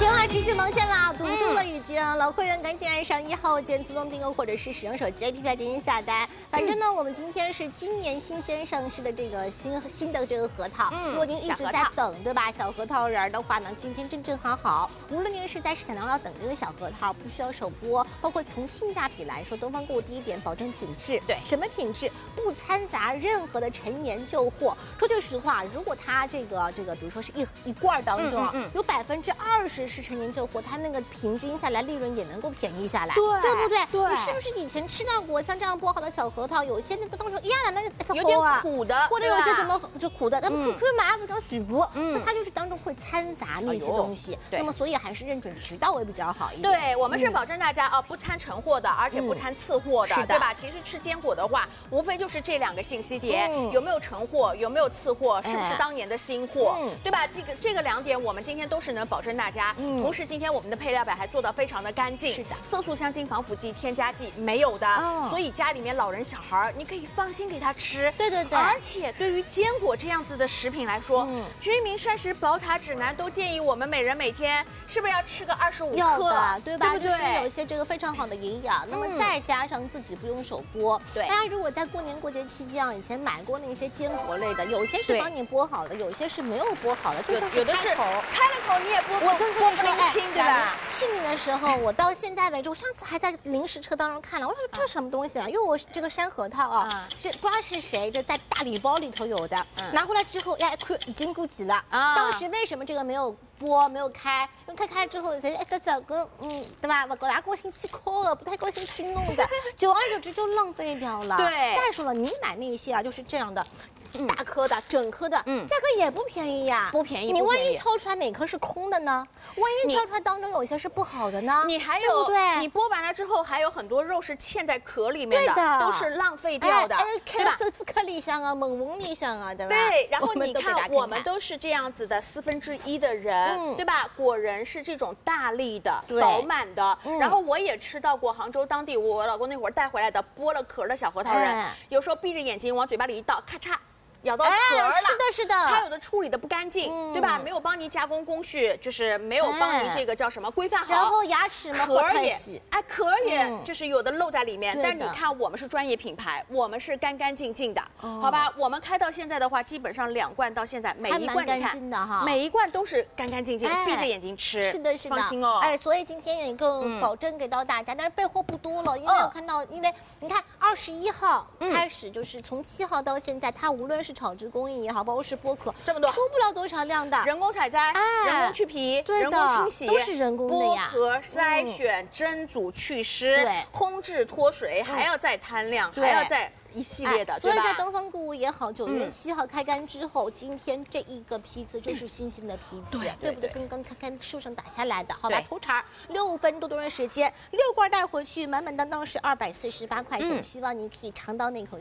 电话持续忙线啦，堵住了已经，老会员赶紧按上1号键自动订购，或者是使用手机 APP 点击下单。反正呢，我们今天是今年新鲜上市的这个新的这个核桃，如果您一直在等，对吧？小核桃仁的话呢，今天正好。无论您是在市场当中要等这个小核桃，不需要手剥，包括从性价比来说，东方购物第一点保证品质， 对， 什么品质？不掺杂任何的陈年旧货。说句实话，如果它这个，比如说是一罐当中有20%是陈年旧货，它那个平均下来利润也能够便宜下来，对不对？ 对， 你是不是以前吃到过像这样剥好的小核桃，有些那个当时呀，那个有点苦的， 或者有些怎么就苦的，那么可以买个当水补，那它就是当中会掺杂那些东西，那么所以还是认准渠道会比较好一点。 对，我们是保证大家不掺陈货的，而且不掺次货的，对吧？其实吃坚果的话，无非就是这2个信息点，有没有陈货，有没有次货，是不是当年的新货，对吧？这个2点，我们今天都是能保证大家。同时，今天我们的配料表还做得非常的干净， 是的， 色素、香精、防腐剂、添加剂没有的，所以家里面老人小孩你可以放心给他吃。 对。 而且对于坚果这样子的食品来说，居民膳食宝塔指南都建议我们每人每天是不是要吃个25克， 对吧？就是有一些这个非常好的营养，那么再加上自己不用手剥。对，大家如果在过年过节期间以前买过那些坚果类的，有些是帮你剥好了，有些是没有剥好的， 有的是开了口你也剥不清，对吧？ 幸运的时候，我到现在为止，我上次还在零食车当中看了，我说这什么东西啊？因为我这个山核桃是不知道是谁这在大礼包里头有的，拿回来之后呀，已经过期了。当时为什么这个没有剥没有开？因为开之后，这整个对吧？我拿过星期抠了，不太高兴去弄的，久而久之就浪费掉了。 对， 再说了，你买那些就是这样的。大颗的、整颗的，价格也不便宜呀， 不便宜。 你万一敲出来每颗是空的呢？万一敲出来当中有些是不好的呢？ 你还有，对，你剥完了之后，还有很多肉是嵌在壳里面的，都是浪费掉的， 对吧？手指壳里向啊，门缝里向啊，对吧？ 对。然后你看，我们都是这样子的1/4的人，对吧？果仁是这种大粒的、饱满的。然后我也吃到过杭州当地我老公那会儿带回来的剥了壳的小核桃仁，有时候闭着眼睛往嘴巴里一倒，咔嚓。咬到壳了， 是的， 它有的处理的不干净，对吧？没有帮你加工工序，就是没有帮你这个叫什么规范好。 然后牙齿嘛， 壳也就是有的漏在里面。但是你看，我们是专业品牌，我们是干干净净的，好吧？我们开到现在的话，基本上2罐到现在，每一罐你看，每一罐都是干干净净，闭着眼睛吃。 是的， 放心哦。 所以今天也够保证给到大家，但是备货不多了，因为我看到，因为你看21号开始，就是从7号到现在，它无论是炒制工艺也好，包括是剥壳， 这么多出不了多少量的， 人工采摘，人工去皮，人工清洗， 都是人工的呀。 剥壳、筛选、蒸煮、去湿、烘制、脱水，还要再摊量，还要再一系列的， 所以在东方购物也好，9月7号开干之后，今天这一个批次就是新鲜的批次，对不对？刚刚看树上打下来的，好吧？头茬6分多钟的时间，6罐带回去，满满当当是248块钱，希望你可以尝到那口。